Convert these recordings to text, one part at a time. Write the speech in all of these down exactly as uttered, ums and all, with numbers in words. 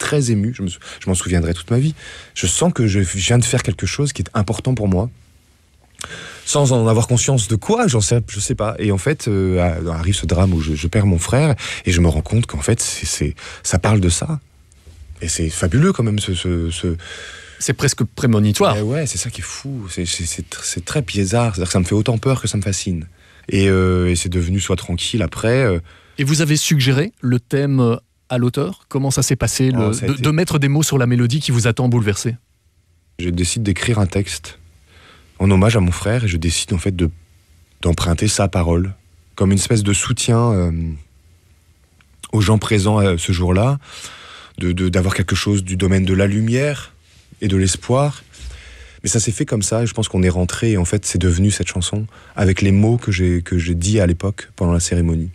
très ému, je, me, je m'en souviendrai toute ma vie. Je sens que je viens de faire quelque chose qui est important pour moi, sans en avoir conscience de quoi, j'en sais, je sais pas. Et en fait, euh, arrive ce drame où je, je perds mon frère, et je me rends compte qu'en fait, c'est, c'est, ça parle de ça. Et c'est fabuleux quand même, ce... ce, ce... C'est presque prémonitoire. Eh ouais, c'est ça qui est fou, c'est, c'est, c'est, c'est très bizarre, c'est-à-dire que ça me fait autant peur que ça me fascine. Et, euh, et c'est devenu Sois tranquille après. Euh... Et vous avez suggéré le thème à l'auteur ? Comment ça s'est passé, le, oh, ça de, été... de mettre des mots sur la mélodie qui vous a tant bouleversé ? Je décide d'écrire un texte en hommage à mon frère, et je décide en fait de, d'emprunter sa parole comme une espèce de soutien euh, aux gens présents euh, ce jour-là, de, de, d'avoir quelque chose du domaine de la lumière et de l'espoir. Mais ça s'est fait comme ça, et je pense qu'on est rentré, et en fait c'est devenu cette chanson avec les mots que j'ai, que j'ai dit à l'époque pendant la cérémonie.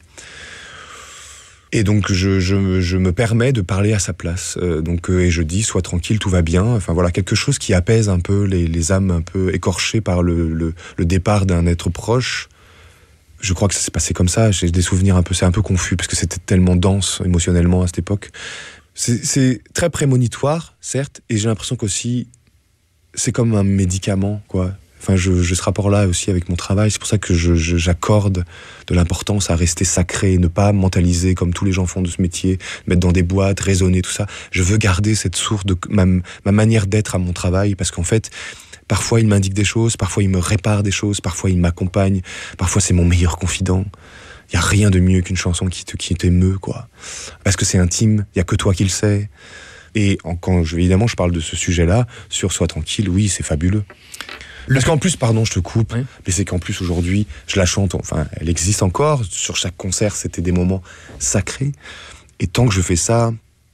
Et donc je, je, je me permets de parler à sa place, euh, donc, euh, et je dis sois tranquille, tout va bien, enfin voilà, quelque chose qui apaise un peu les, les âmes un peu écorchées par le, le, le départ d'un être proche. Je crois que ça s'est passé comme ça, j'ai des souvenirs un peu, c'est un peu confus, parce que c'était tellement dense émotionnellement à cette époque. C'est, c'est très prémonitoire, certes, et j'ai l'impression qu'aussi c'est comme un médicament, quoi. Enfin, je, je ce rapport-là aussi avec mon travail, c'est pour ça que je, je, j'accorde de l'importance à rester sacré, ne pas mentaliser comme tous les gens font de ce métier, mettre dans des boîtes, raisonner, tout ça. Je veux garder cette source de ma, ma manière d'être à mon travail, parce qu'en fait, parfois il m'indique des choses, parfois il me répare des choses, parfois il m'accompagne, parfois c'est mon meilleur confident. Il n'y a rien de mieux qu'une chanson qui, te, qui t'émeut, quoi. Parce que c'est intime, il n'y a que toi qui le sais. Et quand je, évidemment je parle de ce sujet-là, sur Sois tranquille, oui, c'est fabuleux. Le... Parce qu'en plus, pardon, je te coupe, oui. Mais c'est qu'en plus aujourd'hui, je la chante, enfin, elle existe encore. Sur chaque concert, c'était des moments sacrés. Et tant que je fais ça,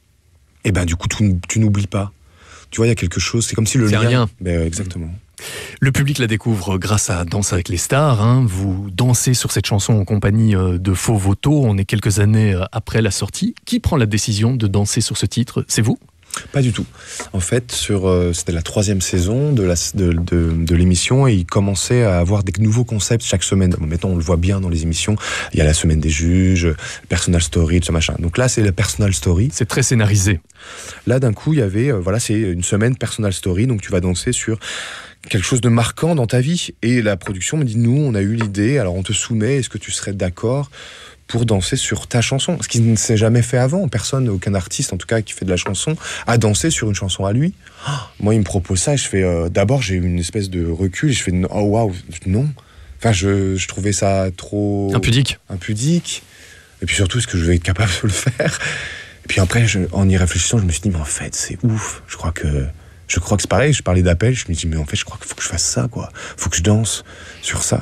eh ben du coup, tu, tu n'oublies pas. Tu vois, il y a quelque chose, c'est comme si le c'est lien... rien. Ben, exactement. Le public la découvre grâce à Danse avec les stars. Hein. Vous dansez sur cette chanson en compagnie de Faux Voto. On est quelques années après la sortie. Qui prend la décision de danser sur ce titre ? C'est vous ? Pas du tout. En fait, sur, euh, c'était la troisième saison de, la, de, de, de l'émission, et il commençait à avoir des nouveaux concepts chaque semaine. Bon, maintenant, on le voit bien dans les émissions. Il y a la semaine des juges, le personal story, tout ce machin. Donc là, c'est le personal story. C'est très scénarisé. Là, d'un coup, il y avait, euh, voilà, c'est une semaine personal story. Donc tu vas danser sur quelque chose de marquant dans ta vie. Et la production me dit, nous, on a eu l'idée, alors on te soumet, est-ce que tu serais d'accord pour danser sur ta chanson, ce qui ne s'est jamais fait avant. Personne, aucun artiste en tout cas qui fait de la chanson, a dansé sur une chanson à lui. Oh, moi, il me propose ça et je fais... Euh, d'abord, j'ai eu une espèce de recul et je fais « Oh, waouh, non !» Enfin, je, je trouvais ça trop... Impudique. Impudique. Et puis surtout, est-ce que je vais être capable de le faire ? Et puis après, je, en y réfléchissant, je me suis dit « Mais en fait, c'est ouf. Je crois que... » Je crois que c'est pareil. Je parlais d'appel, je me dis « Mais en fait, je crois qu'il faut que je fasse ça, quoi. Faut que je danse sur ça. »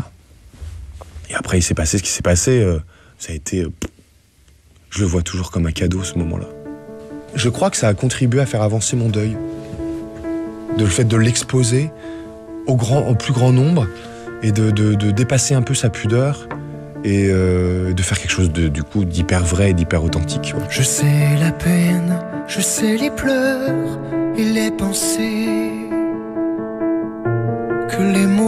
Et après, il s'est passé ce qui s'est passé... Euh, Ça a été... Je le vois toujours comme un cadeau, ce moment-là. Je crois que ça a contribué à faire avancer mon deuil. De le fait de l'exposer au, grand, au plus grand nombre et de, de, de dépasser un peu sa pudeur et euh, de faire quelque chose de, du coup, d'hyper vrai et d'hyper authentique. Ouais. Je sais la peine, je sais les pleurs et les pensées que les mots